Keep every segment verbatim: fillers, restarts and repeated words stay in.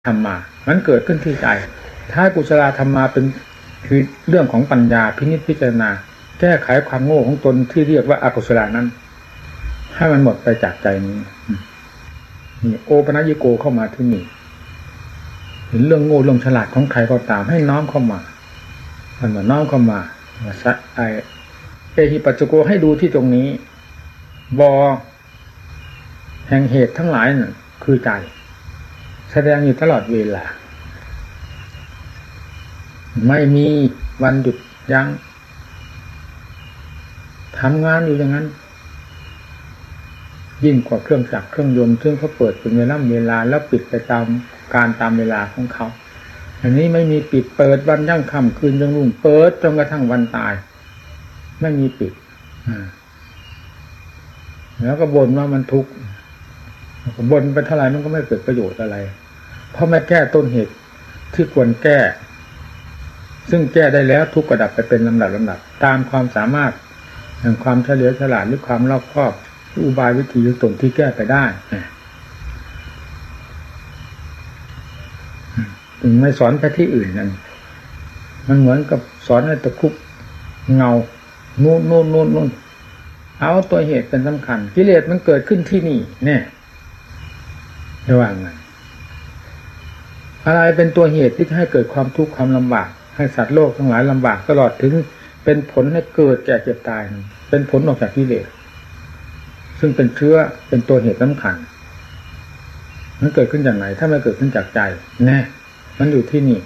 ธรรมามันเกิดขึ้นที่ใจถ้ากุศลธรรมาเป็นคือเรื่องของปัญญาพินิจพิจารณาแก้ไขความโง่ของตนที่เรียกว่าอกุศลนั้นให้มันหมดไปจากใจนี้นี่โอปัญญิโกเข้ามาที่นี่เห็นเรื่องโง่เรื่องฉลาดของใครก็ตามให้น้อมเข้ามาท่านว่าน้อมเข้ามาไอเอหิปัจจโกให้ดูที่ตรงนี้บอแห่งเหตุทั้งหลายน่ะคือใจแสดงอยู่ตลอดเวลาไม่มีวันหยุดยั้งทำงานอยู่อย่างนั้นยิ่งกว่าเครื่องจักรเครื่องยนต์ซึ่งเขาเปิดเป็นเวลาเวลาแล้วปิดไปตามการตามเวลาของเขาอันนี้ไม่มีปิดเปิดวันยั่งค่ำคืนยังรุ่งเปิดจนกระทั่งวันตายไม่มีปิดแล้วก็บ่นว่ามันทุกข์บ่นไปเท่าไหร่มันก็ไม่เกิดประโยชน์อะไรเพราะไม่แก้ต้นเหตุที่ควรแก้ซึ่งแก้ได้แล้วทุกข์ก็ดับไปเป็นลำดับลำดับตามความสามารถแห่งความเฉลียวฉลาดหรือความรอบคอบอุบายวิธียุตนที่แก้ไปได้ถึงไม่สอนไปที่อื่นนั่นมันเหมือนกับสอนให้ตะคุบเงาโน่นโน่นโน่นโน่นเอาตัวเหตุเป็นสำคัญกิเลสมันเกิดขึ้นที่นี่เนี่ยระหว่างนั้นอะไรเป็นตัวเหตุที่ให้เกิดความทุกข์ความลำบากให้สัตว์โลกทั้งหลายลำบากตลอดถึงเป็นผลให้เกิดแก่เจ็บตายเป็นผลออกจากกิเลสซึ่งเป็นเชื้อเป็นตัวเหตุสำคัญมันเกิดขึ้นจากไหนถ้าไม่เกิดขึ้นจากใจแน่มันอยู่ที่นี่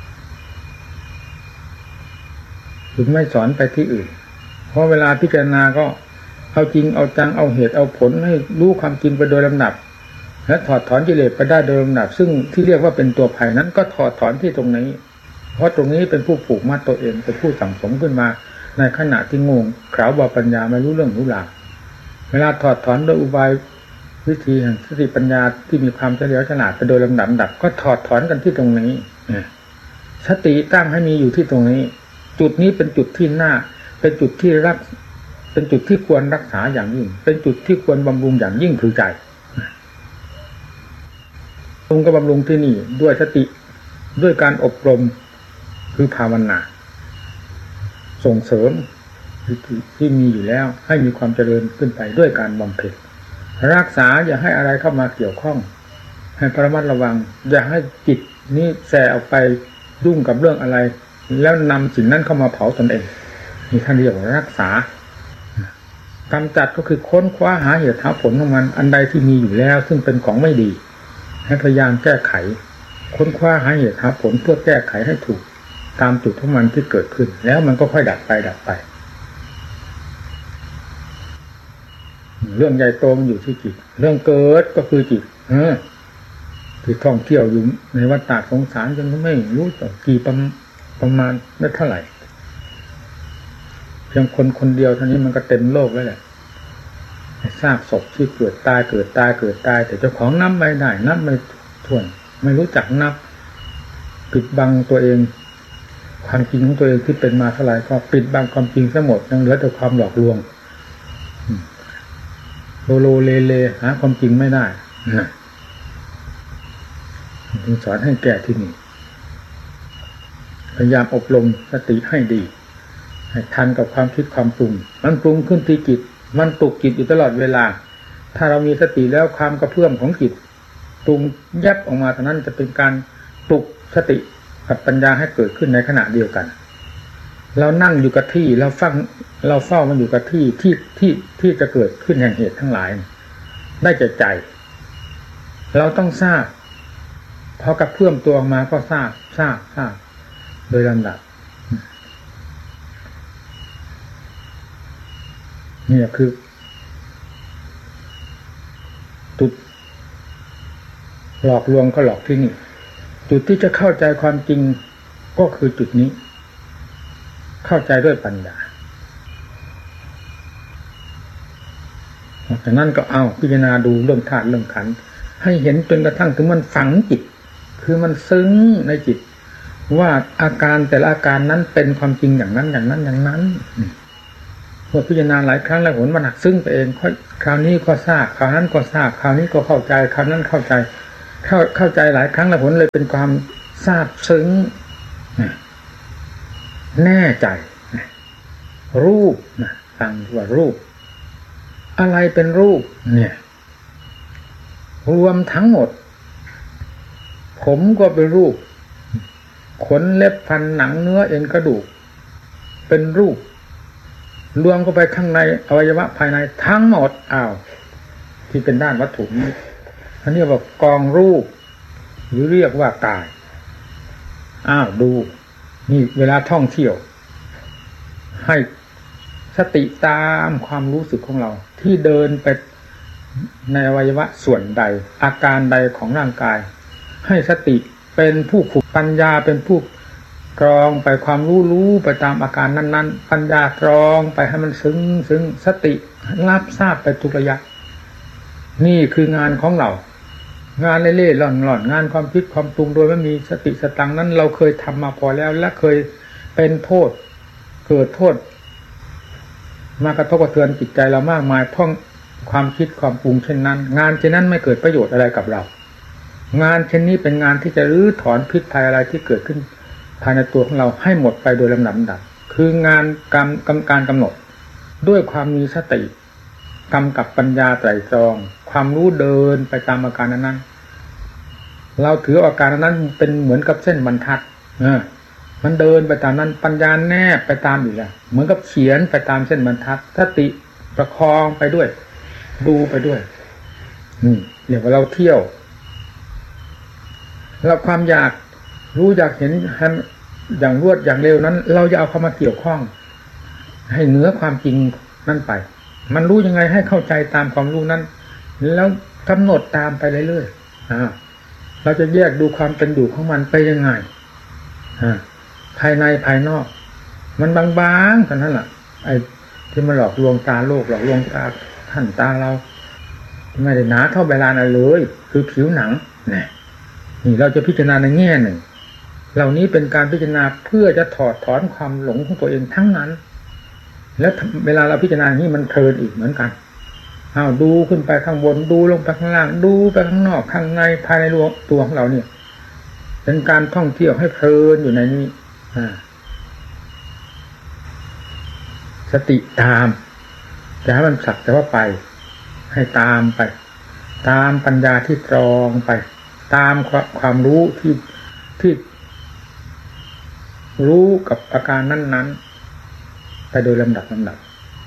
ถึงไม่สอนไปที่อื่นเพราะเวลาพิจารณาก็เอาจริงเอาจังเอาเหตุเอาผลให้รู้ความจริงไปโดยลำดับและถอดถอนกิเลสไปได้โดยลำดับซึ่งที่เรียกว่าเป็นตัวภัยนั้นก็ถอดถอนที่ตรงนี้เพราะตรงนี้เป็นผู้ผูกมัดตัวเองเป็นผู้สั่งสมขึ้นมาในขณะที่งงขาวบ่ปัญญาไม่รู้เรื่องรู้ราวเวลาถอดถอนโดยอุบายวิธีแห่งสติปัญญาที่มีความเฉลียวฉลาดไปโดยลำดับดับก็ถอดถอนกันที่ตรงนี้สติตั้งให้มีอยู่ที่ตรงนี้จุดนี้เป็นจุดที่หน้าเป็นจุดที่รักเป็นจุดที่ควรรักษาอย่างยิ่งเป็นจุดที่ควรบำรุงอย่างยิ่งคือใจบำรุงก็บำรุงที่นี่ด้วยสติด้วยการอบรมคือภาวนาส่งเสริมที่มีอยู่แล้วให้มีความเจริญขึ้นไปด้วยการบำเพ็ญรักษาอย่าให้อะไรเข้ามาเกี่ยวข้องให้ระมัดระวังอย่าให้จิตนี้แส่ออกไปยุ่งกับเรื่องอะไรแล้วนำสิ่งนั้นเข้ามาเผาตนเองมีท่านเรียกว่ารักษากำจัดก็คือค้นคว้าหาเหตุหาผลของมันอันใดที่มีอยู่แล้วซึ่งเป็นของไม่ดีให้พยายามแก้ไขค้นคว้าหาเหตุหาผลเพื่อแก้ไขให้ถูกตามจุดของมันที่เกิดขึ้นแล้วมันก็ค่อยดับไปดับไปเรื่องใหญ่โตมันอยู่ที่จิตเรื่องเกิดก็คือจิตเออที่ท่องเที่ยวอยู่ในวัฏฏะสงสารจนไม่รู้จักกี่ประประมาณไม่เท่าไหร่เพียงคนคนเดียวเท่านี้มันก็เต็มโลกแล้วแหละซากศพที่เกิดตายเกิดตายเกิดตายแต่เจ้าของนับไม่ได้นับไม่ถ้วนไม่รู้จักนับปิดบังตัวเองความจริงของตัวเองที่เป็นมาเท่าไหร่ก็ปิดบังความจริงทั้งหมดยังเหลือแต่ความหลอกลวงโลโลเลเลหาความจริงไม่ได้นะจึงสอนให้แก้ที่นี่พยายามอบรมสติให้ดีให้ทันกับความคิดความปรุงมันปรุงขึ้นที่จิตมันปลุกจิตอยู่ตลอดเวลาถ้าเรามีสติแล้วความกระเพื่อมของจิตปรุงยับออกมาเท่านั้นจะเป็นการปลุกสติกับปัญญาให้เกิดขึ้นในขณะเดียวกันเรานั่งอยู่กับที่เราฟังเราเฝ้ามันอยู่กับที่ที่ที่ที่จะเกิดขึ้นแห่งเหตุทั้งหลายได้ใจใจเราต้องทราบพอกระเพื่อมตัวออกมาก็ทราบทราบทราบโดยลำดับนี่คือจุดหลอกลวงก็หลอกที่นี่จุดที่จะเข้าใจความจริงก็คือจุดนี้เข้าใจด้วยปัญญาจากนั้นก็เอาพิจารณาดูเรื่องธาตุเรื่องขันธ์ให้เห็นจนกระทั่งถึงมันฝังจิตคือมันซึ้งในจิตว่าอาการแต่ละอาการนั้นเป็นความจริงอย่างนั้นอย่างนั้นอย่างนั้นเมื่อพิจารณาหลายครั้งแล้วผลมันหนักซึ้งไปเองค่อยคราวนี้ก็ทราบคราวนั้นก็ทราบคราวนี้ก็เข้าใจคราวนั้นเข้าใจเข้าเข้าใจหลายครั้งแล้วผลเลยเป็นความซาบซึ้งแน่ใจรูปนะฟังว่ารูปอะไรเป็นรูปเนี่ยรวมทั้งหมดผมก็เป็นรูปขนเล็บฟันหนังเนื้อเอ็นกระดูกเป็นรูปรวมเข้าไปข้างในอวัยวะภายในทั้งหมดอ้าวที่เป็นด้านวัตถุนี้อันนี้ว่ากองรูปหรือเรียกว่ากายอ้าวดูนี่เวลาท่องเที่ยวให้สติตามความรู้สึกของเราที่เดินไปในอวัยวะส่วนใดอาการใดของร่างกายให้สติเป็นผู้ขุดปัญญาเป็นผู้กรองไปความรู้รู้ไปตามอาการนั้นๆปัญญากรองไปให้มันซึ้งซึ้งสติรับทราบไปทุกระยะนี่คืองานของเรางานเล่ๆหล่อนๆงานความคิดความปรุงโดยไม่มีสติสตังนั้นเราเคยทำมาพอแล้วและเคยเป็นโทษเกิดโทษมากระทบกระเทือนจิตใจเรามากมายเพราะความคิดความปรุงเช่นนั้นงานเช่นนั้นไม่เกิดประโยชน์อะไรกับเรางานเช่นนี้เป็นงานที่จะรื้อถอนพิษภัยอะไรที่เกิดขึ้นภายในตัวของเราให้หมดไปโดยลำดับดับคืองานกรรมกรรมการกำหนดด้วยความมีสติกำกับปัญญาไตร่ตรองความรู้เดินไปตามอาการนั้นๆเราถืออาการนั้นเป็นเหมือนกับเส้นบรรทัดเออมันเดินไปตามนั้นปัญญาแนบไปตามอยู่แล้วเหมือนกับเขียนไปตามเส้นบรรทัดสติประคองไปด้วยดูไปด้วยนี่เรียกว่าเราเที่ยวเราความอยากรู้อยากเห็นอย่างรวดอย่างเร็วนั้นเราจะเอาเข้ามาเกี่ยวข้องให้เหนือความจริงนั่นไปมันรู้ยังไงให้เข้าใจตามความรู้นั้นแล้วกำหนดตามไปเรื่อยๆอ่าเราจะแยกดูความเป็นอยู่ของมันไปยังไงอ่าภายในภายนอกมันบางๆเท่านั้นแหละไอ้ที่มันหลอกลวงตาโลกหลอกลวงตาท่านตาเราไม่ได้หนาเท่าใบลานอะไรเลยคือผิวหนังนี่นี่เราจะพิจารณาในแง่หนึ่งเหล่านี้เป็นการพิจารณาเพื่อจะถอดถอนความหลงของตัวเองทั้งนั้นแล้วเวลาเราพิจารณาอย่างนี้มันเพลินอีกเหมือนกันอ้าวดูขึ้นไปข้างบนดูลงไปข้างล่างดูไปข้างนอกข้างในภายในตัวของเราเนี่ยเป็นการท่องเที่ยวให้เพลินอยู่ในนี้อ่าสติตามจะให้มันสักแต่ว่าไปให้ตามไปตามปัญญาที่ตรองไปตามความรู้ที่ที่รู้กับอาการนั้นๆไปโดยลำดับลำดับ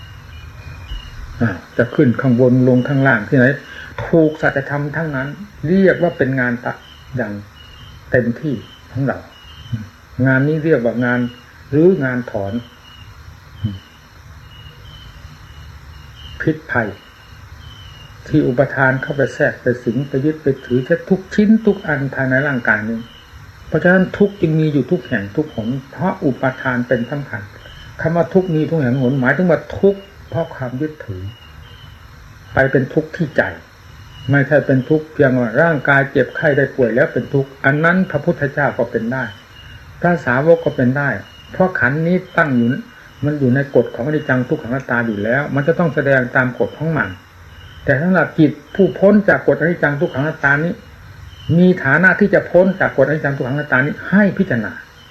จะขึ้นข้างบนลงข้างล่างที่ไหนถูกสัจธรรมทั้งนั้นเรียกว่าเป็นงานตะอย่างเต็มที่ของเรางานนี้เรียกว่างานหรืองานถอนพิษภัยที่อุปทานเข้าไปแทรกไปสิงไปยึดไปถือแค่ทุกชิ้นทุกอันภายในร่างกายนี้เพราะฉะนั้นทุกจึงมีอยู่ทุกแห่งทุกหนเพราะอุปทานเป็นสำคัญคำว่าทุกมีทุกแห่งหนหมายถึงว่าทุกเพราะความยึดถือไปเป็นทุกข์ที่ใจไม่ใช่เป็นทุกข์เพียงว่าร่างกายเจ็บไข้ได้ป่วยแล้วเป็นทุกข์อันนั้นพระพุทธเจ้าก็เป็นได้พระสาวกก็เป็นได้เพราะขันธ์นี้ตั้งอยู่มันอยู่ในกฎของอนิจจังทุกขังอนัตตาอยู่แล้วมันจะต้องแสดงตามกฎของมันแต่สำหรับจิตผู้พ้นจากกฎอนิจจังทุกขังอนัตตานี้มีฐานะที่จะพ้นจากกฎอนิจจังทุกขังอนัตตานี้ให้พิจารณา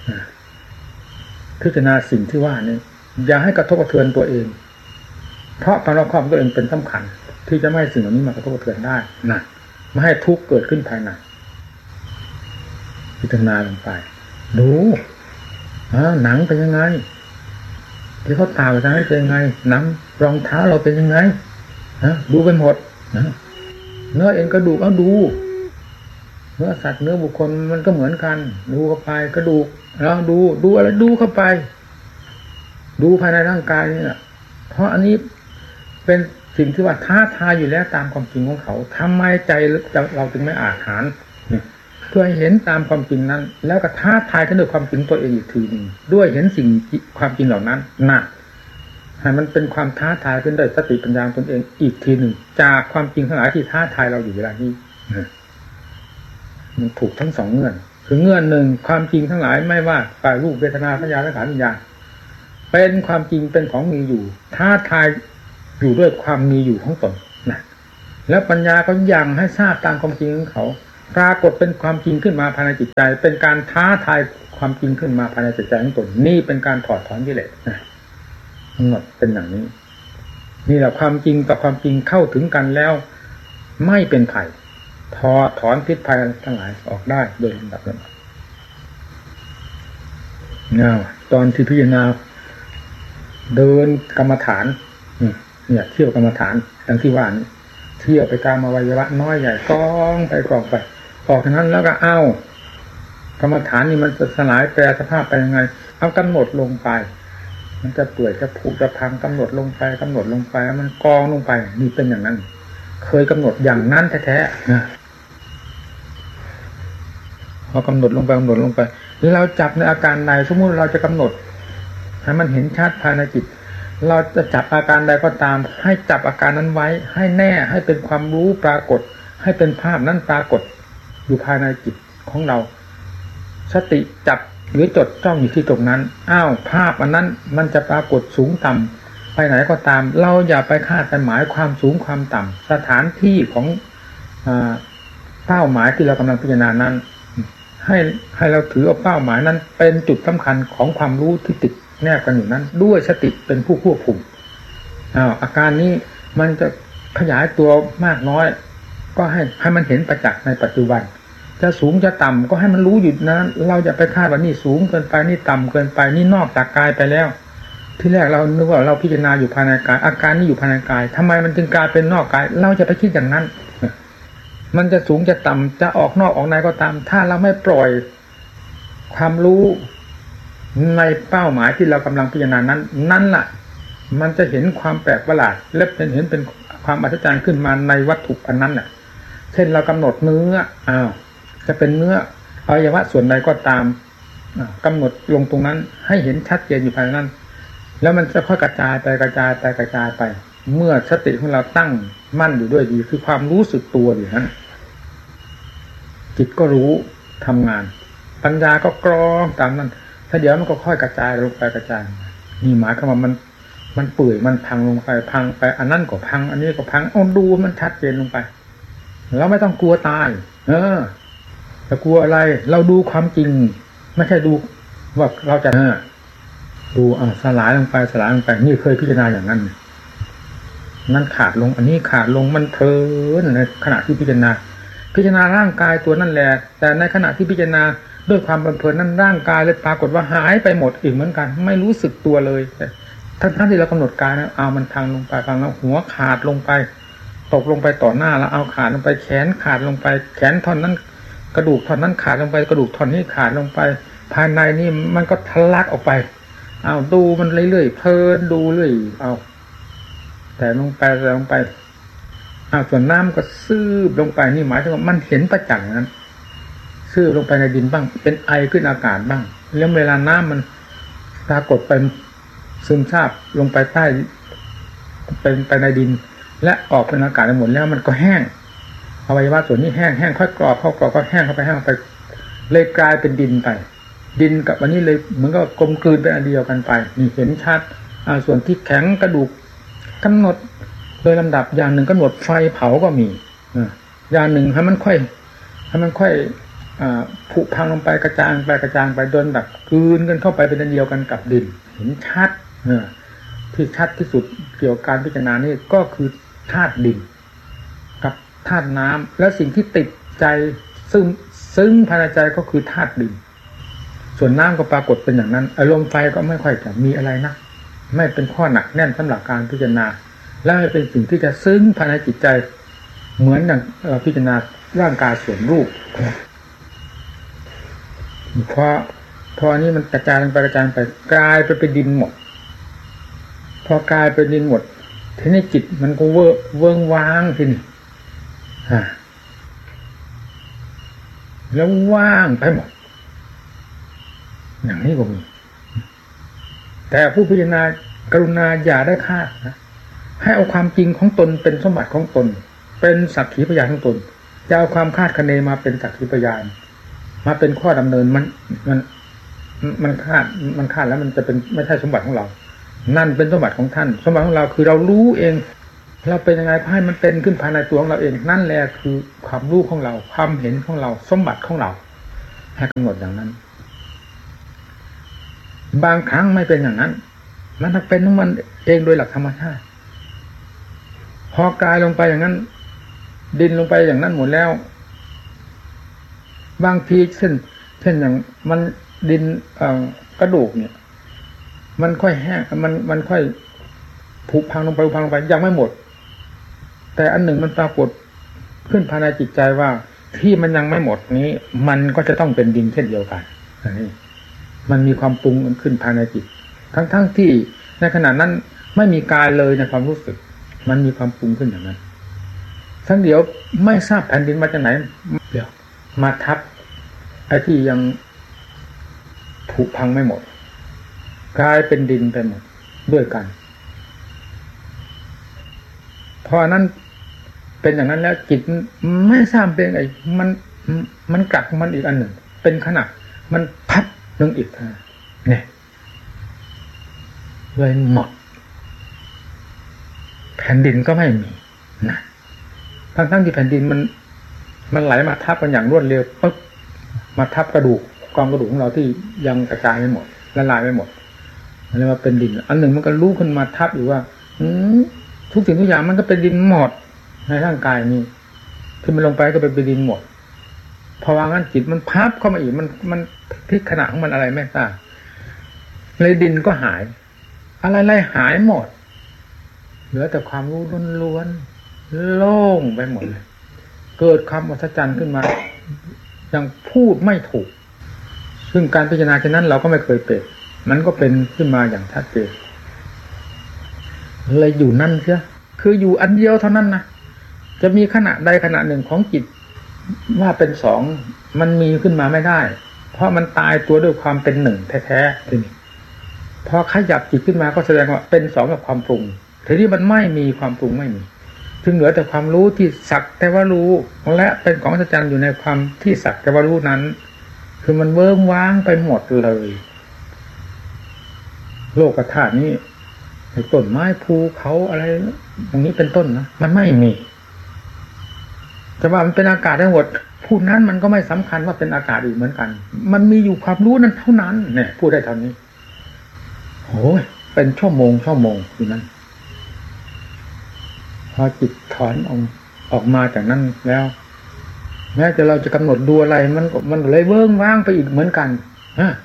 พิจารณาสิ่งที่ว่านี้อย่าให้กระทบกระเทือนตัวเองเพราะความรอบคอบตัวเองเป็นสำคัญที่จะไม่ให้สิ่งเหล่านี้มากระทบกระเทือนได้นะไม่ให้ทุกข์เกิดขึ้นภายในพิจารณาลงไปดูหนังเป็นยังไงที่เขาตาไปทางนี้เป็นยังไงหนังรองเท้าเราเป็นยังไงดูไปหมดเนื้อเอ็นกระดูกเอาดูเนื้อสัตว์เนื้อบุคคลมันก็เหมือนกันดูเข้าไปกระดูกแล้วดูดูอะไรดูเข้าไปดูภายในร่างกายนี่แหละเพราะอันนี้เป็นสิ่งที่ว่าท้าทายอยู่แล้วตามความจริงของเขาทำไมใจเราจึงไม่อาจหารเพื่อให้เห็นตามความจริงนั้นแล้วก็ท้าทายกันด้วยความจริงตัวเองอีกทีหนึ่งด้วยเห็นสิ่งความจริงเหล่านั้นน่ะให้มันเป็นความท้าทายขึ้นด้วยสติปัญญาตนเองอีกทีหนึ่งจากความจริงทั้งหลายที่ท้าทายเราอยู่เวลานี้มันถูกทั้งสองเงื่อนคือเงื่อนหนึ่งความจริงทั้งหลายไม่ว่าฝ่ายรูปเวทนาสัญญาสังขารวิญญาณเป็นความจริงเป็นของมีอยู่ท้าทายอยู่ด้วยความมีอยู่ของตนนะแล้วปัญญาก็ยังให้ทราบตามความจริงของเขาปรากฏเป็นความจริงขึ้นมาภายในจิตใจเป็นการท้าทายความจริงขึ้นมาภายในจิตใจของตนนี่เป็นการถอดถอนกิเลสนะทั้งหมดเป็นอย่างนี้นี่แหละความจริงกับความจริงเข้าถึงกันแล้วไม่เป็นไผ่ถอดถอนพิษภัยทั้งหลายออกได้โดยลำดับลำดับเนี่ยตอนที่พิจารณาเดินกรรมฐานเนี่ยเที่ยวกรรมฐานดังที่ว่านี้เที่ยวไปตามอวัยวะน้อยใหญ่กองไปกองไปออกจากนั้นแล้วก็เอากรรมฐานนี่มันจะสลายแปรสภาพไปยังไงเอากำหนดลงไปมันจะเปื่อยจะผุจะพังกำหนดลงไปกำหนดลงไปมันกองลงไปนี่เป็นอย่างนั้นเคยกำหนดอย่างนั้นแท้ๆนะพอกำหนดลงไปกำหนดลงไปเราจับในอาการใดสมมุติเราจะกำหนดให้มันเห็นชัดภายในจิตเราจะจับอาการใดก็ตามให้จับอาการนั้นไว้ให้แน่ให้เป็นความรู้ปรากฏให้เป็นภาพนั้นปรากฏอยู่ภายในจิตของเราสติจับหรือจดจ้องอยู่ที่ตรงนั้นอ้าวภาพอันนั้นมันจะปรากฏสูงต่ำไปไหนก็ตามเราอย่าไปคาดไปหมายความสูงความต่ำสถานที่ของเป้าหมายที่เรากำลังพิจารณานั้นให้ให้เราถือเอาเป้าหมายนั้นเป็นจุดสำคัญของความรู้ที่ติดแนบกันอยู่นั้นด้วยสติเป็นผู้ควบคุมอ้าวอาการนี้มันจะขยายตัวมากน้อยก็ให้ให้มันเห็นประจักษ์ในปัจจุบันจะสูงจะต่ำก็ให้มันรู้อยู่นะเราจะไปคาดว่านี่สูงเกินไปนี่ต่ำเกินไปนี่นอกจากกายไปแล้วที่แรกเรานึกว่าเราพิจารณาอยู่ภายในกายอาการนี้อยู่ภายในกายทำไมมันจึงกลายเป็นนอกกายเราจะไปคิดอย่างนั้นมันจะสูงจะต่ำจะออกนอกออกในก็ตามถ้าเราไม่ปล่อยความรู้ในเป้าหมายที่เรากำลังพิจารณานั้นนั่นล่ะมันจะเห็นความแปลกประหลาดและเป็นเห็นเป็นความอัศจรรย์ขึ้นมาในวัตถุอันนั้นน่ะเช่นเรากำหนดเนื้ออ้าวจะเป็นเนื้ออวัยวะส่วนใดก็ตามกำหนดลงตรงนั้นให้เห็นชัดเจนอยู่ภายในนั้นแล้วมันจะค่อยกระจายไปกระจายไปกระจายไปเมื่อสติของเราตั้งมั่นอยู่ด้วยดีคือความรู้สึกตัวอยู่นั้นจิตก็รู้ทำงานปัญญาก็กรองตามนั้นถ้าเดี๋ยวมันก็ค่อยกระจายลงไปกระจายนี่หมายความว่ามันมันเปื่อยมันพังลงไปพังไปอันนั้นก็พังอันนี้ก็พังเอาดูมันชัดเจนลงไปเราไม่ต้องกลัวตายเออจะกลัวอะไรเราดูความจริงไม่ใช่ดูว่าเราจะดูอ่าสลายลงไปสลายลงไปนี่เคยพิจารณาอย่างนั้นนั่นขาดลงอันนี้ขาดลงมันเพลินในขณะที่พิจารณาพิจารณาร่างกายตัวนั่นแหละแต่ในขณะที่พิจารณาด้วยความเพลินนั้นร่างกายเลยปรากฏว่าหายไปหมดอีกเหมือนกันไม่รู้สึกตัวเลยทั้งทั้งที่เรากำหนดกายนะเอามันพังลงไปพังแล้วหัวขาดลงไปตกลงไปต่อหน้าแล้วเอาขาดลงไปแขนขาดลงไปแขนท่อนนั้นกระดูกท่อนนั้นขาดลงไปกระดูกท่อนนี้ขาดลงไปภายในนี่มันก็ทะลักออกไปเอาดูมันเรื่อยๆเพลินดูเรื่อยเอาแต่ลงไปแต่ลงไปเอาส่วนน้ำก็ซืบลงไปนี่หมายถึงว่ามันเห็นประจักษ์นั้นซืบลงไปในดินบ้างเป็นไอขึ้นอากาศบ้างแล้วเวลาน้ำมันปรากฏไปซึมซาบลงไปใต้เป็นไปในดินและออกเป็นอากาศไปหมดแล้วมันก็แห้งอวัยวะส่วนนี้แห้งแห้งค่อยกรอบเข้ากรอบก็แห้งเข้าไปแห้งไปเลยกลายเป็นดินไปดินกับอันนี้เลยเหมือนกับกลมกลืนเป็นอันเดียวกันไปนี่เห็นชัดอ่าส่วนที่แข็งกระดูกกำหนดโดยลำดับอย่างหนึ่งกำหนดไฟเผาก็มีอ่าอย่างหนึ่งให้มันค่อยให้มันค่อยอ่าผุพังลงไปกระจางไปกระจางไปโดนแบบกลืนกันเข้าไปเป็นอันเดียวกันกับดินเห็นชัดอ่าที่ชัดที่สุดเกี่ยวกับการพิจารณานี่ก็คือธาตุดินกับธาตุน้ำและสิ่งที่ติดใจซึ่งซึ่งภายในใจก็คือธาตุดินส่วนน้ำก็ปรากฏเป็นอย่างนั้นอารมณ์ไฟก็ไม่ค่อยจะมีอะไรนะไม่เป็นข้อหนักแน่นสำหรับการพิจารณาและไม่เป็นสิ่งที่จะซึ้งภายในจิตใจเหมือนอย่างพิจารณาร่างกายส่วนรูปพอพอนี้มันกระจายลงไปกระจายไปกลายไปเป็นดินหมดพอกลายเป็นดินหมดทีนี้จิตมันก็เวอเวิ้งว้างทีนี้ฮะแล้วว่างไปหมดอย่างนี้ก็มีแต่ผู้พิจารณากรุณาอย่าได้คาดนะให้เอาความจริงของตนเป็นสมบัติของตนเป็นสักขีพยานของตนจะเอาความคาดคะเนมาเป็นสักขีพยานมาเป็นข้อดำเนินมันมันมันคาดมันคาดแล้วมันจะเป็นไม่ใช่สมบัติของเรานั่นเป็นสมบัติของท่านสมบัติของเราคือเรารู้เองเราเป็นยังไงให้มันเป็นขึ้นภายในตัวของเราเองนั่นแหละคือความรู้ของเราความเห็นของเราสมบัติของเราให้กำหนดอย่างนั้นบางครั้งไม่เป็นอย่างนั้นมันเป็นของมันเองโดยหลักธรรมชาติพอกายลงไปอย่างนั้นดินลงไปอย่างนั้นหมดแล้วบางทีเช่นเช่นอย่างมันดินกระดูกเนี่ยมันค่อยแห้งมันมันค่อยผุพังลงไปพังลงไปยังไม่หมดแต่อันหนึ่งมันปรากฏขึ้นภายในจิตใจว่าที่มันยังไม่หมดนี้มันก็จะต้องเป็นดินเช่นเดียวกันอันนี้มันมีความปรุงขึ้นภายในจิตทั้งๆ ท, ที่ในขณะนั้นไม่มีกายเลยในความรู้สึกมันมีความปรุงขึ้นอย่างนั้นทั้งเดียวไม่ทราบแผ่นดินมาจากไหนเดี๋ยวมาทับไอ้ที่ยังผุพังไม่หมดกลายเป็นดินไปหมดด้วยกันเพราะนั้นเป็นอย่างนั้นแล้วจิตไม่ทราบเป็นไงมันมันกลับมันอีกอันหนึ่งเป็นขณะมันพับนึงอีกเนี่ยเลยหมดแผ่นดินก็ไม่มีนะทั้งๆที่แผ่นดินมันมันไหลมาทับกันอย่างรวดเร็วปึ๊บมาทับกระดูกกองกระดูกของเราที่ยังกระจายไม่หมดละลายไม่หมดอะไรมาเป็นดินอันหนึ่งมันก็รู้ขึ้นมาทับอยู่ว่าทุกสิ่งทุกอย่างมันก็เป็นดินหมดในร่างกายนี้ที่มันลงไปก็เป็นดินหมดพอวางงั้นจิตมันพับเข้ามาอีกมันมันพลิกขณะของมันอะไรไม่ทราบเลยดินก็หายอะไรไล่หายหมดเหลือแต่ความรู้ล้วนๆโล่งไปหมดเลยเกิดความอัศจรรย์ขึ้นมายังพูดไม่ถูกซึ่งการพิจารณาเช่นนั้นเราก็ไม่เคยเป็นมันก็เป็นขึ้นมาอย่างชัดเจนเลยอยู่นั่นเสียคืออยู่อันเดียวเท่านั้นนะจะมีขณะใดขณะหนึ่งของจิตว่าเป็นสองมันมีขึ้นมาไม่ได้เพราะมันตายตัวด้วยความเป็นหนึ่งแท้ๆทีนี้พอขยับจิตขึ้นมาก็แสดงว่าเป็นสองกับความปรุงทีนี้มันไม่มีความปรุงไม่มีจึงเหลือแต่ความรู้ที่สักแต่ว่ารู้และเป็นของอัศจรรย์อยู่ในความที่สักแต่ว่ารู้นั้นคือมันเวิ้งว้างไปหมดเลยโลกธาตุนี้ต้นไม้ภูเขาอะไรอย่างนี้เป็นต้นนะมันไม่มีแต่ว่ามันเป็นอากาศทั้งหมดพูดนั้นมันก็ไม่สำคัญว่าเป็นอากาศอีกเหมือนกันมันมีอยู่ความรู้นั้นเท่านั้นเนี่ยพูดได้เท่านี้โอ้ยเป็นชั่วโมงชั่วโมงอยู่นั้นพอจิตถอนออกออกมาจากนั้นแล้วแม้จะเราจะกำหนดดูอะไรมันมันเลยเวิ้งว้างไปอีกเหมือนกันฮะ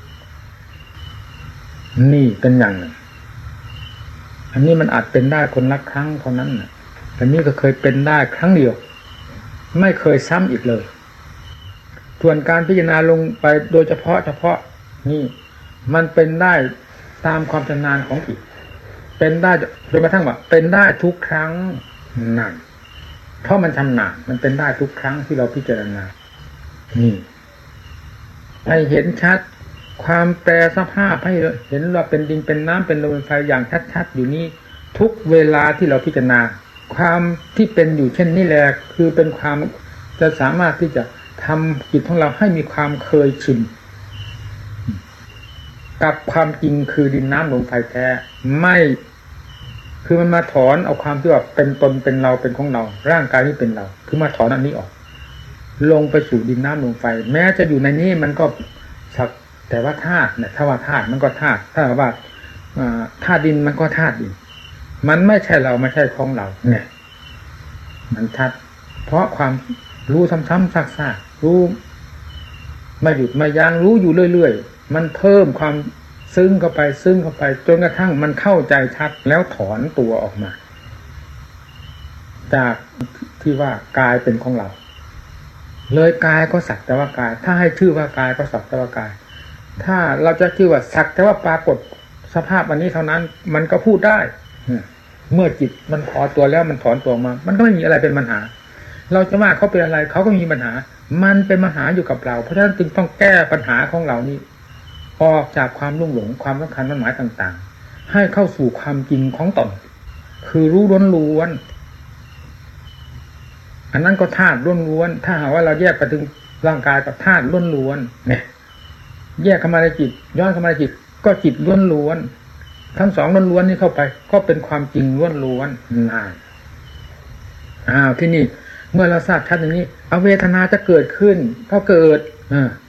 นี่เป็นอย่างหนึ่งอันนี้มันอาจเป็นได้คนละครั้งเท่านั้นนะแต่นี่ก็เคยเป็นได้ครั้งเดียวไม่เคยซ้ำอีกเลยส่วนการพิจารณาลงไปโดยเฉพาะเฉพาะนี่มันเป็นได้ตามความชำนาญของจิตเป็นได้โดยกระทั่งว่าเป็นได้ทุกครั้งนั่นเพราะมันชำนาญมันเป็นได้ทุกครั้งที่เราพิจารณานี่ให้เห็นชัดความแปรสภาพให้เห็นว่าเป็นดินเป็นน้ำเป็นลมเป็นไฟอย่างชัดๆอยู่นี้ทุกเวลาที่เราพิจารณาความที่เป็นอยู่เช่นนี้แหละคือเป็นความจะสามารถที่จะทำจิตของเราให้มีความเคยชินกับความจริงคือดินน้ำลมไฟแท้ไม่คือมันมาถอนเอาความที่ว่าเป็นตนเป็นเราเป็นของเราร่างกายนี้เป็นเราคือมาถอนอันนี้ออกลงไปสู่ดินน้ำลมไฟแม้จะอยู่ในนี้มันก็สักแต่ว่าธาตุเนี่ยถ้าว่าธาตุมันก็ธาตุถ้าว่าธาตุดินมันก็ธาตุดินมันไม่ใช่เราไม่ใช่ของเราเนี่ยมันชัดเพราะความรู้ซ้ำๆซากๆรู้ไม่หยุดไม่ยั้งรู้อยู่เรื่อยๆมันเพิ่มความซึ้งเข้าไปซึ้งเข้าไปจนกระทั่งมันเข้าใจชัดแล้วถอนตัวออกมาจากที่ว่ากายเป็นของเราเลยกายก็สักแต่ว่ากายถ้าให้ชื่อว่ากายก็สักแต่ว่ากายถ้าเราจะชื่อว่าสักแต่ว่าปรากฏสภาพอันนี้เท่านั้นมันก็พูดได้เมื่อจิตมันพอตัวแล้วมันถอนตัวมามันก็ไม่มีอะไรเป็นปัญหาเราจะว่าเขาเป็นอะไรเขาก็มีปัญหามันเป็นปัญหาอยู่กับเราเพราะฉะนั้นจึงต้องแก้ปัญหาของเรานี้ออกจากความลุ่มหลงความสำคัญมั่นหมายต่างๆให้เข้าสู่ความจริงของตนคือรู้ล้วนๆอันนั้นก็ธาตุล้วนๆถ้าหากว่าเราแยกไปถึงร่างกายกับธาตุล้วนๆเนี่ยแยกเข้ามาในจิตย้อนเข้ามาในจิตก็จิตล้วนๆทั้งสองล้วนๆนี่เข้าไปก็เป็นความจริงล้วนๆนานอ้าวที่นี่เมื่อเราทราบชัดอย่างนี้เอาเวทนาจะเกิดขึ้นก็เกิดอ่า